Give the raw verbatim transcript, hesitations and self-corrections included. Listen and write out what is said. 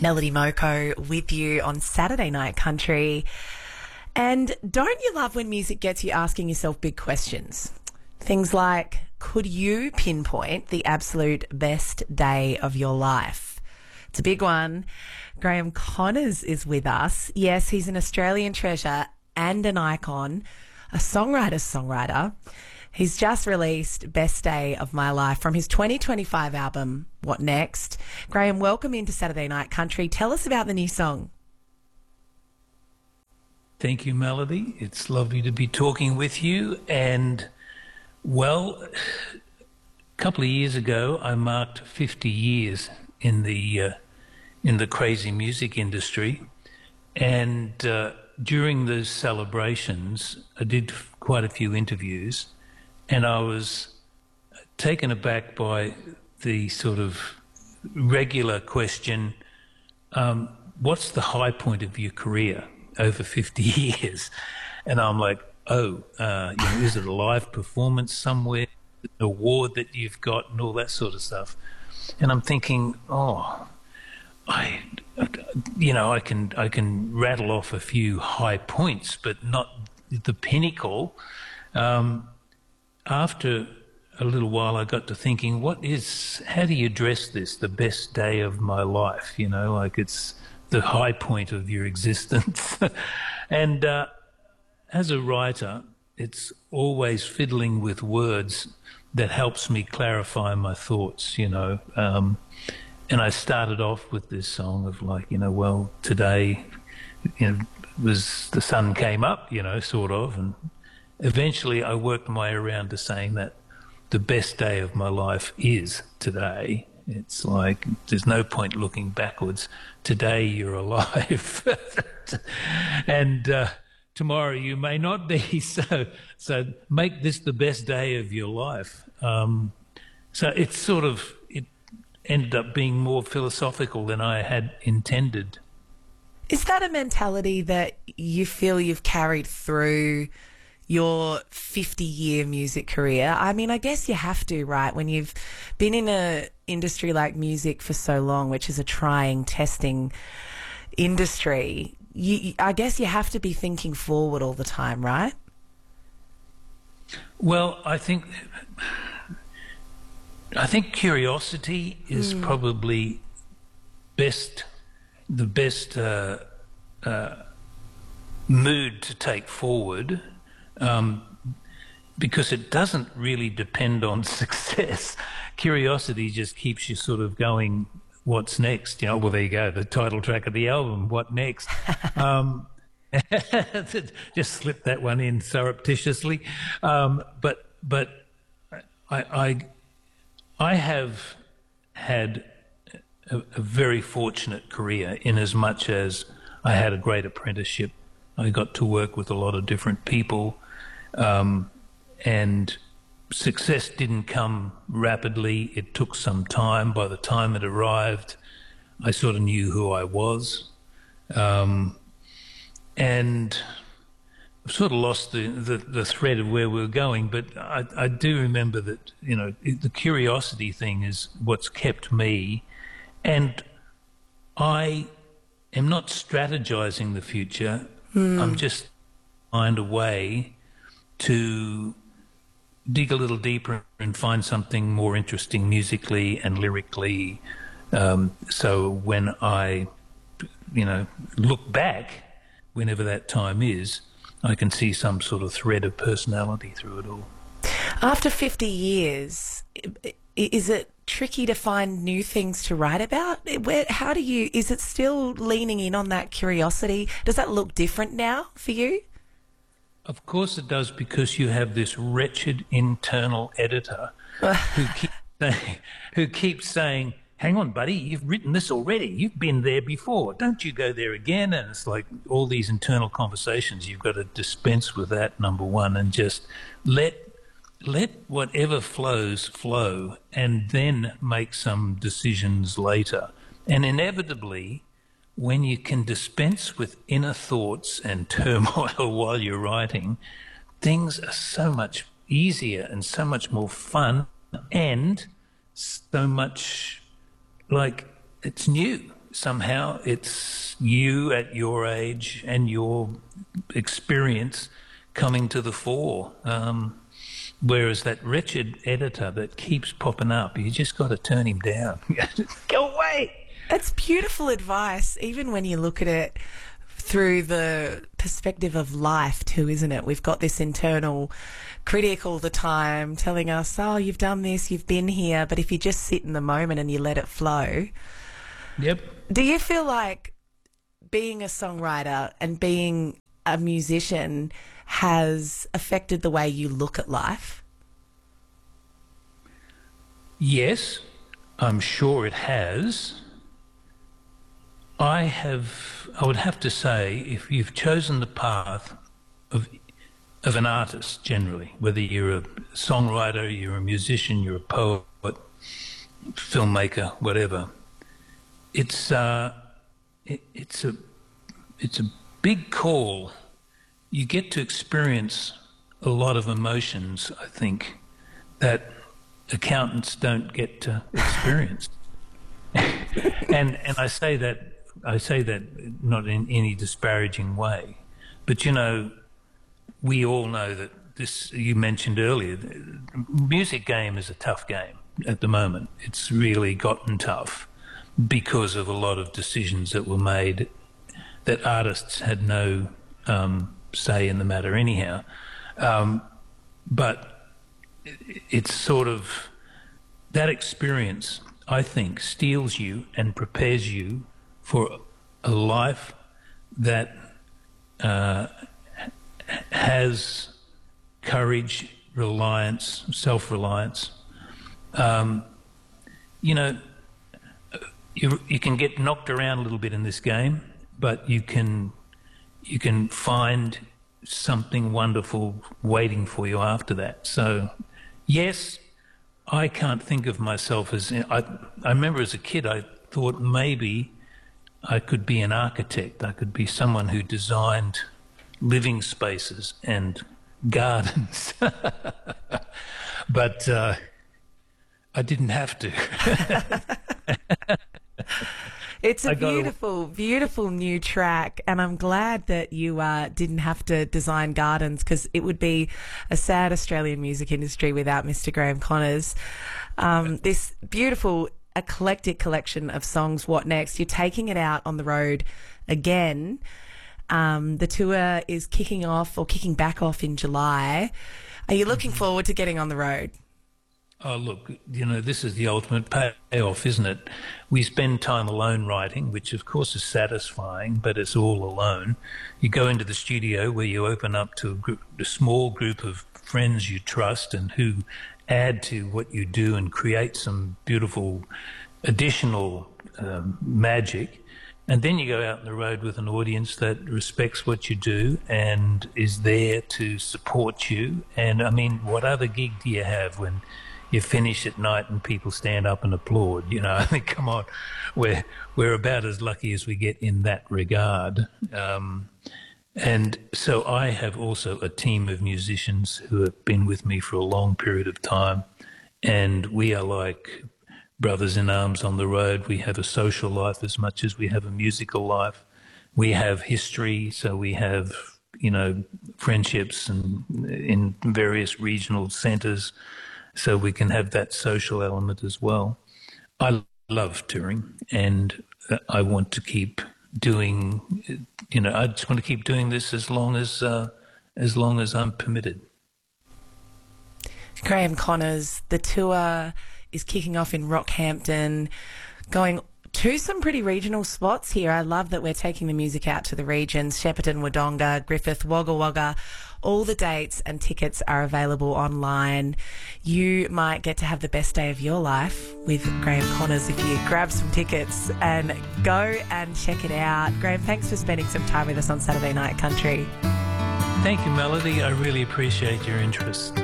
Melody Moko with you on Saturday Night Country. And don't you love when music gets you asking yourself big questions? Things like, could you pinpoint the absolute best day of your life? It's a big one. Graham Connors is with us. Yes, he's an Australian treasure and an icon, a songwriter's songwriter. He's just released Best Day of My Life from his twenty twenty-five album, What Next? Graham, welcome into Saturday Night Country. Tell us about the new song. Thank you, Melody. It's lovely to be talking with you. And, well, a couple of years ago, I marked fifty years in the, uh, in the crazy music industry. And uh, during those celebrations, I did quite a few interviews. And I was taken aback by the sort of regular question, um, what's the high point of your career over fifty years? And I'm like, oh, uh, you know, is it a live performance somewhere, an award that you've got and all that sort of stuff? And I'm thinking, oh, I, you know, I can, I can rattle off a few high points, but not the pinnacle. Um, After a little while, I got to thinking, what is, how do you address this, the best day of my life? You know, like it's the high point of your existence. And uh, as a writer, it's always fiddling with words that helps me clarify my thoughts, you know. Um, and I started off with this song of like, you know, well, today, you know, was the sun came up, you know, sort of, and eventually I worked my way around to saying that the best day of my life is today. It's like there's no point looking backwards. Today you're alive. And uh, tomorrow you may not be. So so make this the best day of your life. Um, so it's sort of, it ended up being more philosophical than I had intended. Is that a mentality that you feel you've carried through your fifty-year music career? I mean, I guess you have to, right? When you've been in an industry like music for so long, which is a trying, testing industry, you, I guess you have to be thinking forward all the time, right? Well, I think I think curiosity is mm. probably best the best uh, uh, mood to take forward. Um, because it doesn't really depend on success. Curiosity just keeps you sort of going, what's next? You know, well, there you go, the title track of the album, What Next? um, just slip that one in surreptitiously. Um, but but I, I, I have had a, a very fortunate career in as much as I had a great apprenticeship. I got to work with a lot of different people. Um, and success didn't come rapidly. It took some time. By the time it arrived, I sort of knew who I was. Um, and I've sort of lost the, the, the thread of where we were going, but I, I do remember that, you know, it, the curiosity thing is what's kept me. And I am not strategizing the future. Mm. I'm just find a way to dig a little deeper and find something more interesting musically and lyrically. Um, so when I, you know, look back, whenever that time is, I can see some sort of thread of personality through it all. After fifty years, is it tricky to find new things to write about? Where, how do you, is it still leaning in on that curiosity? Does that look different now for you? Of course it does, because you have this wretched internal editor who, keep saying, who keeps saying, hang on, buddy, you've written this already. You've been there before. Don't you go there again? And it's like all these internal conversations. You've got to dispense with that, number one, and just let let whatever flows flow, and then make some decisions later. And inevitably, when you can dispense with inner thoughts and turmoil while you're writing, things are so much easier and so much more fun, and so much like it's new. somehow it's you at your age and your experience coming to the fore. Um, whereas that wretched editor that keeps popping up, you just got to turn him down. Go away. It's beautiful advice, even when you look at it through the perspective of life too, isn't it? We've got this internal critic all the time telling us, oh, you've done this, you've been here, but if you just sit in the moment and you let it flow. Yep. Do you feel like being a songwriter and being a musician has affected the way you look at life? Yes, I'm sure it has. I have, I would have to say, if you've chosen the path of of an artist generally, whether you're a songwriter, you're a musician, you're a poet, filmmaker, whatever, it's uh, it, it's a it's a big call. You get to experience a lot of emotions, I think, that accountants don't get to experience. and and I say that I say that not in any disparaging way, but you know, we all know that this, you mentioned earlier, the music game is a tough game at the moment. It's really gotten tough because of a lot of decisions that were made that artists had no um, say in the matter anyhow. Um, but it's sort of, that experience, I think, steels you and prepares you for a life that uh, has courage, reliance, self-reliance. Um, you know, you, you can get knocked around a little bit in this game, but you can you can find something wonderful waiting for you after that. So, yes, I can't think of myself as... I, I remember as a kid I thought maybe I could be an architect. I could be someone who designed living spaces and gardens. But uh, I didn't have to. It's a I gotta- beautiful, beautiful new track, and I'm glad that you uh, didn't have to design gardens, because it would be a sad Australian music industry without Mister Graham Connors. Um, this beautiful, eclectic collection of songs, What Next? You're taking it out on the road again. Um, the tour is kicking off, or kicking back off, in July. Are you looking forward to getting on the road? Oh, look, you know, this is the ultimate payoff, isn't it? We spend time alone writing, which of course is satisfying, but it's all alone. You go into the studio where you open up to a, group, a small group of friends you trust and who add to what you do and create some beautiful additional um, magic. And then you go out on the road with an audience that respects what you do and is there to support you. And I mean, what other gig do you have when you finish at night and people stand up and applaud? You know, I think, come on, we're, we're about as lucky as we get in that regard. Um, and so I have also a team of musicians who have been with me for a long period of time, and we are like brothers in arms on the road. We have a social life as much as we have a musical life. We have history, so we have, you know, friendships and in various regional centres, so we can have that social element as well. I love touring, and I want to keep doing, you know, I just want to keep doing this as long as uh, as long as I'm permitted. Graham Connors, the tour is kicking off in Rockhampton, going to some pretty regional spots here. I love that we're taking the music out to the regions: Shepparton, Wodonga, Griffith, Wagga Wagga. All the dates and tickets are available online. You might get to have the best day of your life with Graham Connors if you grab some tickets and go and check it out. Graham, thanks for spending some time with us on Saturday Night Country. Thank you, Melody. I really appreciate your interest.